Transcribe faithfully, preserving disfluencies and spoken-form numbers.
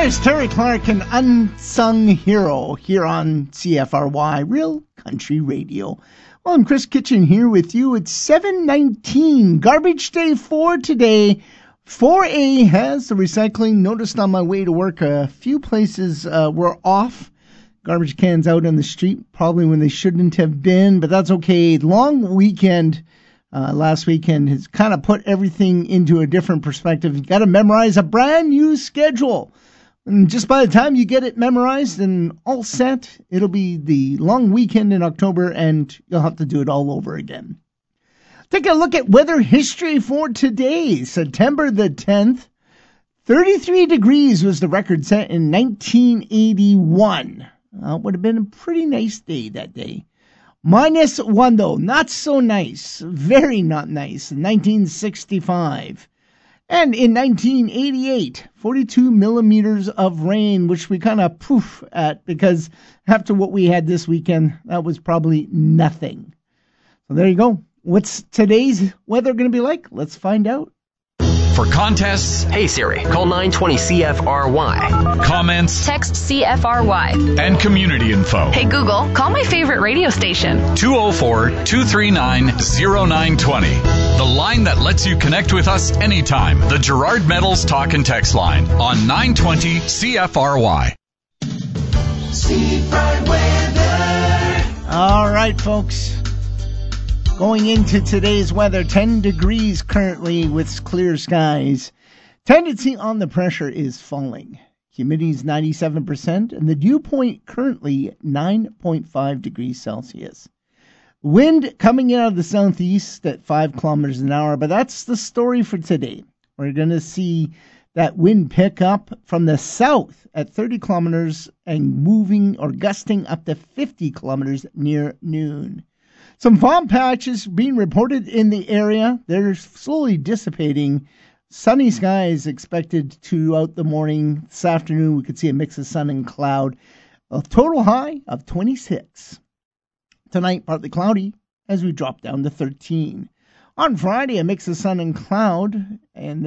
There's Terry Clark, an unsung hero here on C F R Y, Real Country Radio. Well, I'm Chris Kitchen here with you. It's seven nineteen, garbage day four today. four A has the recycling. Noticed on my way to work a few places uh, were off. Garbage cans out on the street, probably when they shouldn't have been, but that's okay. Long weekend uh, last weekend has kind of put everything into a different perspective. You got to memorize a brand new schedule. And just by the time you get it memorized and all set, it'll be the long weekend in October, and you'll have to do it all over again. Take a look at weather history for today, September the tenth. thirty-three degrees was the record set in nineteen eighty-one. Uh, would have been a pretty nice day that day. Minus one, though. Not so nice. Very not nice. In nineteen sixty-five. And in nineteen eighty-eight, forty-two millimeters of rain, which we kind of poof at because after what we had this weekend, that was probably nothing. So there you go. What's today's weather going to be like? Let's find out. For contests, hey Siri, call nine twenty C F R Y. Comments, text C F R Y. And community info. Hey Google, call my favorite radio station. two oh four, two three nine, oh nine two oh. The line that lets you connect with us anytime. The Gerard Metals Talk and Text line on nine twenty C F R Y. Seafront weather. All right, folks. Going into today's weather, ten degrees currently with clear skies. Tendency on the pressure is falling. Humidity is ninety-seven percent, and the dew point currently nine point five degrees Celsius. Wind coming out of the southeast at five kilometers an hour, but that's the story for today. We're going to see that wind pick up from the south at thirty kilometers and moving or gusting up to fifty kilometers near noon. Some fog patches being reported in the area. They're slowly dissipating. Sunny skies expected throughout the morning. This afternoon, we could see a mix of sun and cloud. A total high of twenty-six. Tonight, partly cloudy as we drop down to thirteen. On Friday, a mix of sun and cloud. And